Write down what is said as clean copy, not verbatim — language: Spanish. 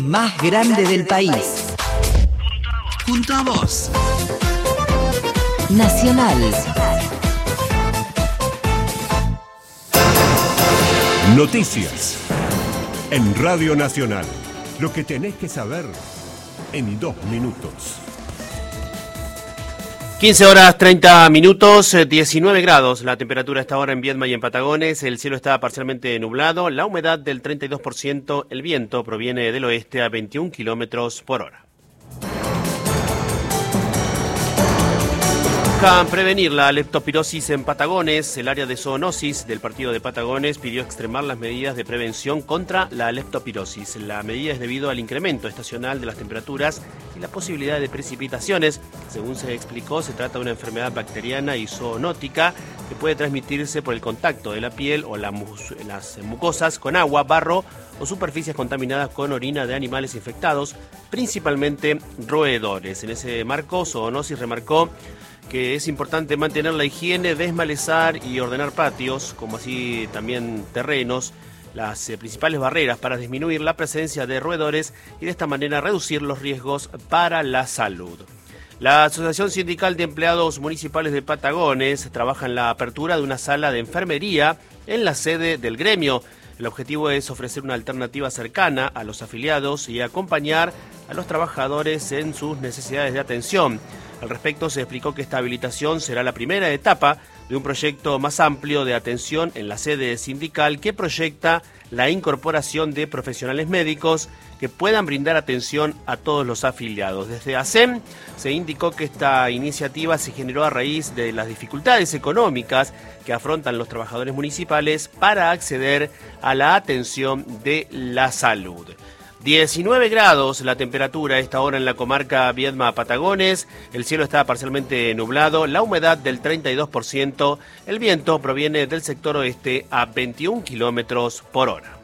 más grande del país. Junto a vos. Nacional. Noticias. En Radio Nacional. Lo que tenés que saber en 2 minutos. 15 horas 30 minutos, 19 grados la temperatura a esta hora en Viedma y en Patagones. El cielo está parcialmente nublado, la humedad del 32%, el viento proviene del oeste a 21 kilómetros por hora. Buscan prevenir la leptospirosis en Patagones. El área de zoonosis del partido de Patagones pidió extremar las medidas de prevención contra la leptospirosis. La medida es debido al incremento estacional de las temperaturas y la posibilidad de precipitaciones. Según se explicó, se trata de una enfermedad bacteriana y zoonótica que puede transmitirse por el contacto de la piel o las mucosas con agua, barro o superficies contaminadas con orina de animales infectados, principalmente roedores. En ese marco, Zoonosis remarcó que es importante mantener la higiene, desmalezar y ordenar patios, como así también terrenos, las principales barreras para disminuir la presencia de roedores y de esta manera reducir los riesgos para la salud. La Asociación Sindical de Empleados Municipales de Patagones trabaja en la apertura de una sala de enfermería en la sede del gremio. El objetivo es ofrecer una alternativa cercana a los afiliados y acompañar a los trabajadores en sus necesidades de atención. Al respecto, se explicó que esta habilitación será la primera etapa de un proyecto más amplio de atención en la sede sindical que proyecta la incorporación de profesionales médicos que puedan brindar atención a todos los afiliados. Desde ASEM se indicó que esta iniciativa se generó a raíz de las dificultades económicas que afrontan los trabajadores municipales para acceder a la atención de la salud. 19 grados la temperatura a esta hora en la comarca Viedma-Patagones, el cielo está parcialmente nublado, la humedad del 32%, el viento proviene del sector oeste a 21 kilómetros por hora.